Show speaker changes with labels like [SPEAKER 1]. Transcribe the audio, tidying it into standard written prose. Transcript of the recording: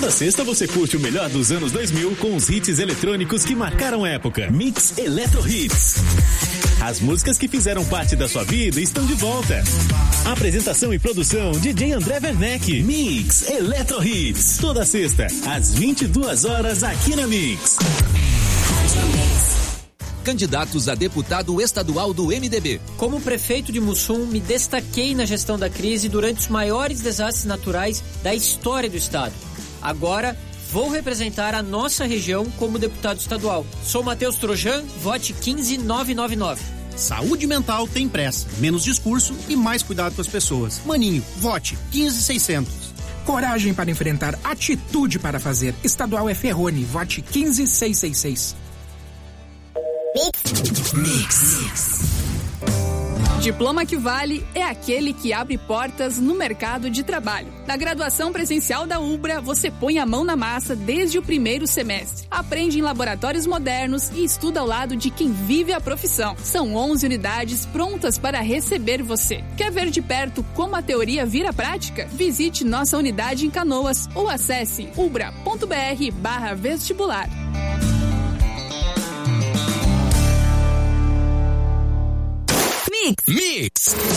[SPEAKER 1] Toda sexta você curte o melhor dos anos 2000 com os hits eletrônicos que marcaram a época. Mix Eletro Hits. As músicas que fizeram parte da sua vida estão de volta. Apresentação e produção DJ André Werneck. Mix Eletro Hits. Toda sexta, às 22 horas aqui na Mix.
[SPEAKER 2] Candidatos a deputado estadual do MDB.
[SPEAKER 3] Como prefeito de Mussum, me destaquei na gestão da crise durante os maiores desastres naturais da história do estado. Agora, vou representar a nossa região como deputado estadual. Sou Matheus Trojan, vote 15999.
[SPEAKER 4] Saúde mental tem pressa, menos discurso e mais cuidado com as pessoas. Maninho, vote 15600.
[SPEAKER 5] Coragem para enfrentar, atitude para fazer. Estadual é Ferrone, vote 15666.
[SPEAKER 6] Mix. Diploma que vale é aquele que abre portas no mercado de trabalho. Na graduação presencial da Ubra, você põe a mão na massa desde o primeiro semestre. Aprende em laboratórios modernos e estuda ao lado de quem vive a profissão. São 11 unidades prontas para receber você. Quer ver de perto como a teoria vira prática? Visite nossa unidade em Canoas ou acesse ubra.br/vestibular.
[SPEAKER 2] Mix.